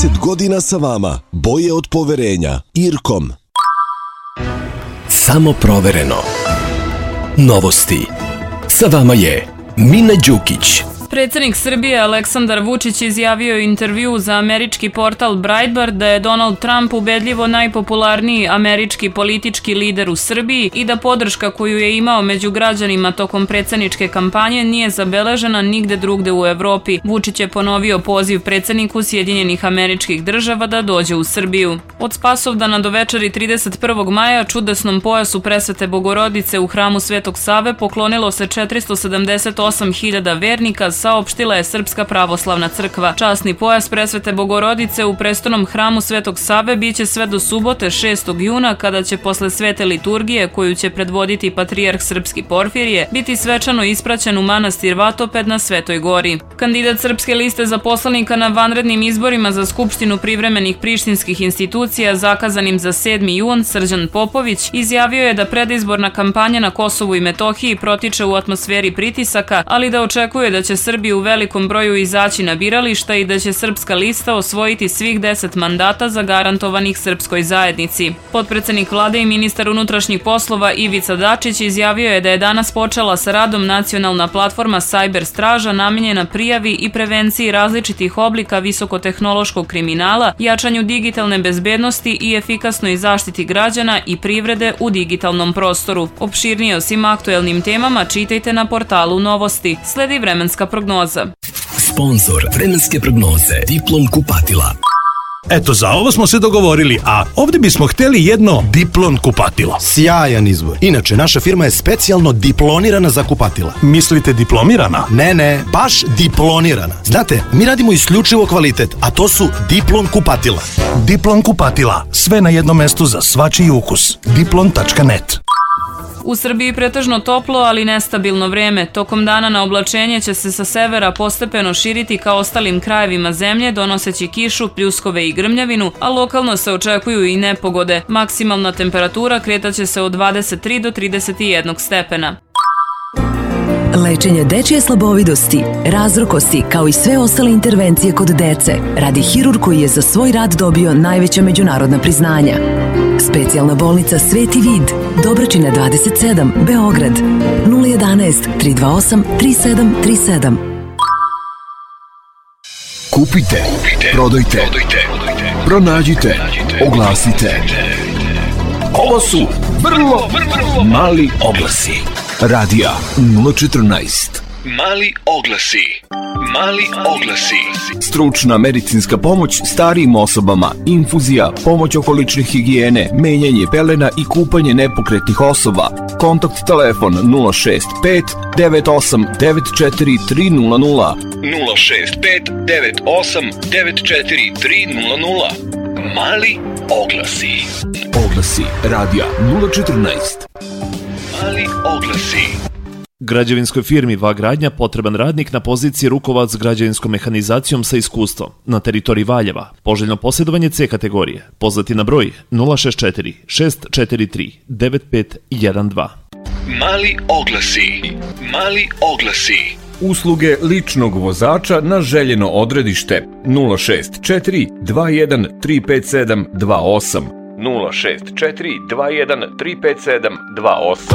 30 godina sa vama. Boje od poverenja. Irkom. Samo provereno. Novosti. Sa vama je Mina Đukić. Predsednik Srbije Aleksandar Vučić izjavio u intervjuu za američki portal Breitbart da je Donald Trump ubedljivo najpopularniji američki politički lider u Srbiji i da podrška koju je imao među građanima tokom predsedničke kampanje nije zabeležena nigde drugde u Evropi. Vučić je ponovio poziv predsedniku Sjedinjenih Američkih Država da dođe u Srbiju. Od Spasovdana do večeri 31. maja čudesnom pojasu Presvete Bogorodice u hramu Svetog Save poklonilo se 478.000 vernika, saopštila je Srpska pravoslavna crkva. Časni pojas Presvete Bogorodice u prestolnom hramu Svetog Save biće sve do subote 6. juna kada će posle svete liturgije koju će predvoditi patrijarh Srpski Porfirije biti svečano ispraćen u manastir Vatoped na Svetoj Gori. Kandidat Srpske liste za poslanika na vanrednim izborima za Skupštinu privremenih prištinskih institucija zakazanim za 7. jun Srđan Popović izjavio je da predizborna kampanja na Kosovu i Metohiji protiče u atmosferi pritisaka, ali da očekuje da će Srbiji u velikom broju izaći na birališta i da će Srpska lista osvojiti svih 10 mandata zagarantovanih srpskoj zajednici. Potpredsednik vlade i ministar unutrašnjih poslova Ivica Dačić izjavio je da je danas počela sa radom nacionalna platforma Cyber Straža namenjena prijavi i prevenciji različitih oblika visokotehnološkog kriminala, jačanju digitalne bezbednosti i efikasnoj zaštiti građana i privrede u digitalnom prostoru. Opširnije o svim aktuelnim temama čitajte na portalu Novosti. Sledi vremenska prognoza. Sponzor vremenske prognoze Diplom kupatila. Eto, za ovo smo se dogovorili, a ovdje bismo hteli jedno Diplon kupatilo. Sjajan izbor. Inače, naša firma je specijalno diplonirana za kupatila. Mislite diplomirana? Ne, baš diplonirana. Znate, mi radimo isključivo kvalitet, a to su Diplon kupatila. Diplon kupatila. Sve na jednom mestu za svačiji ukus. Diplon.net. U Srbiji pretežno toplo, ali nestabilno vreme. Tokom dana na oblačenje će se sa severa postepeno širiti ka ostalim krajevima zemlje, donoseći kišu, pljuskove i grmljavinu, a lokalno se očekuju i nepogode. Maksimalna temperatura kretaće se od 23 do 31 stepena. Lečenje dečije slabovidosti, razrokosti, kao i sve ostale intervencije kod dece, radi hirurg koji je za svoj rad dobio najveća međunarodna priznanja. Specijalna bolnica Sveti Vid, Dobračina 27, Beograd, 011 328 3737. Kupite, prodajte, pronađite, oglasite. Ovo su vrlo mali oglasi. Radija 014. Mali oglasi. Stručna medicinska pomoć starijim osobama, infuzija, pomoć oko lične higijene, menjanje pelena i kupanje nepokretnih osoba. Kontakt telefon 065 98 94 300. 065 98 94 300. Mali oglasi. Oglasi Radija 014. Mali oglasi. Građevinskoj firmi Va Gradnja potreban radnik na poziciji rukovac građevinskom mehanizacijom sa iskustvom na teritoriji Valjeva. Poželjno posjedovanje C kategorije. Pozvati na broj 064 643 9512. Mali oglasi. Usluge ličnog vozača na željeno odredište 064 21 357 28. 064 21 357 28.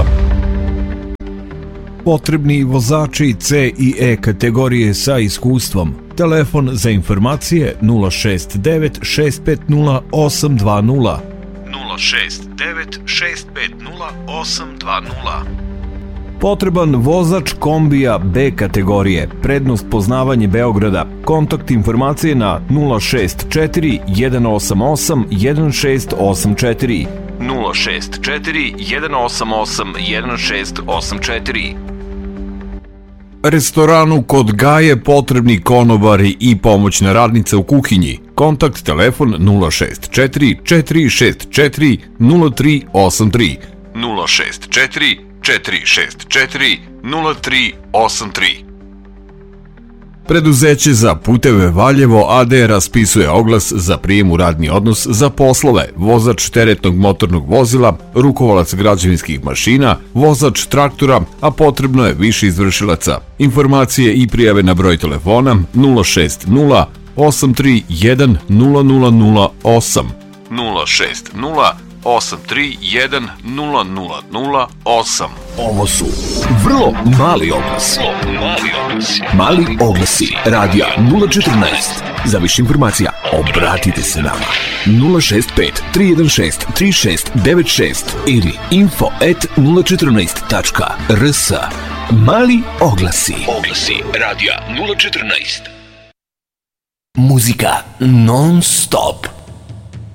Potrebni vozači C i E kategorije sa iskustvom. Telefon za informacije 069 650 820. 069 650 820. Potreban vozač kombija B kategorije, prednost poznavanje Beograda. Kontakt informacije na 064 188 1684. 064 188 1684. Restoranu Kod Gaje potrebni konobari i pomoćna radnica u kuhinji. Kontakt telefon 064 464 0383. 064 464 0383. Preduzeće za puteve Valjevo AD raspisuje oglas za prijem u radni odnos za poslove vozač teretnog motornog vozila, rukovalac građevinskih mašina, vozač traktora, a potrebno je više izvršilaca. Informacije i prijave na broj telefona 060 831 0008. 060 831 0008. Ovo su vrlo mali oglasi. Mali oglasi radija 014. Za više informacija obratite se nama 065 316 3696 ili info@014.rs. Mali oglasi. Oglasi radija 014. Muzika non stop.